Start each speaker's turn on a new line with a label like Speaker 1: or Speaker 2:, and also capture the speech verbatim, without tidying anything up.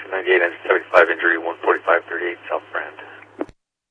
Speaker 1: ninety-eight and seventy-five injury, one forty-five thirty-eight South Brand.